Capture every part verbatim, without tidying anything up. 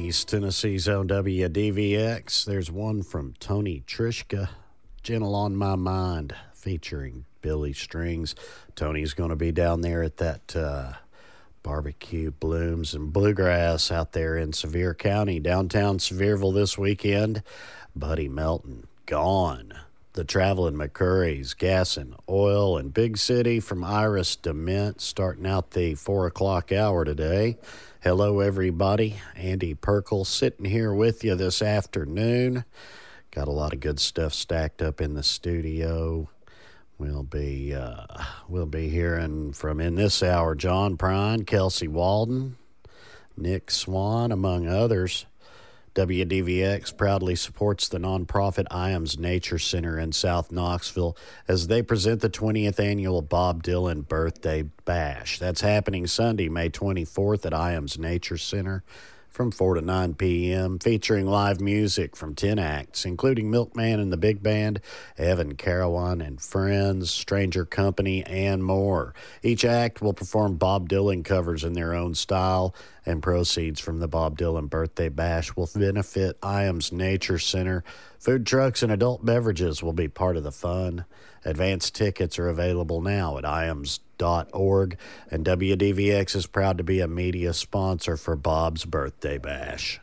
East Tennessee's own W D V X. There's one from Tony Trishka, Gentle on My Mind, featuring Billy Strings. Tony's going to be down there at that uh, Barbecue Blooms and Bluegrass out there in Sevier County, downtown Sevierville this weekend. Buddy Melton, Gone. The Traveling McCurries, Gas and Oil, and Big City from Iris Dement, starting out the four o'clock hour today. Hello, everybody. Andy Perkle sitting here with you this afternoon. Got a lot of good stuff stacked up in the studio. We'll be uh, we'll be hearing from, in this hour, John Prine, Kelsey Walden, Nick Swan, among others. W D V X proudly supports the nonprofit Iams Nature Center in South Knoxville as they present the twentieth annual Bob Dylan Birthday Bash. That's happening Sunday, May twenty-fourth at Iams Nature Center from four to nine p.m., featuring live music from ten acts, including Milkman and the Big Band, Evan Carawan and Friends, Stranger Company, and more. Each act will perform Bob Dylan covers in their own style, and proceeds from the Bob Dylan Birthday Bash will benefit Iams Nature Center. Food trucks and adult beverages will be part of the fun. Advance tickets are available now at iams dot org, and W D V X is proud to be a media sponsor for Bob's Birthday Bash.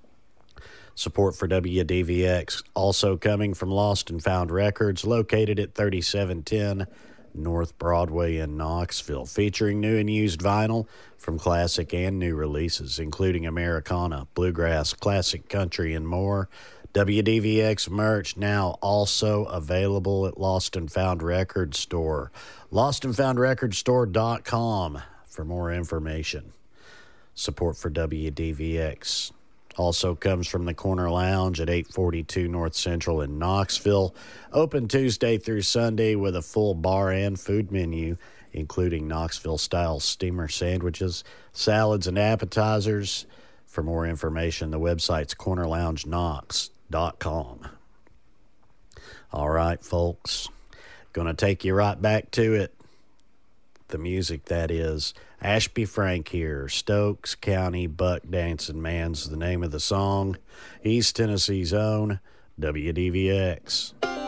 Support for W D V X also coming from Lost and Found Records, located at thirty-seven ten North Broadway in Knoxville, featuring new and used vinyl from classic and new releases, including Americana, bluegrass, classic country, and more. W D V X merch now also available at Lost and Found Record Store. lost and found record store dot com for more information. Support for W D V X also comes from the Corner Lounge at eight forty-two North Central in Knoxville. Open Tuesday through Sunday with a full bar and food menu, including Knoxville-style steamer sandwiches, salads, and appetizers. For more information, the website's corner lounge knox dot com. All right, folks, going to take you right back to it. The music, that is. Ashby Frank here. Stokes County Buck Dancing Man's the name of the song. East Tennessee's own W D V X.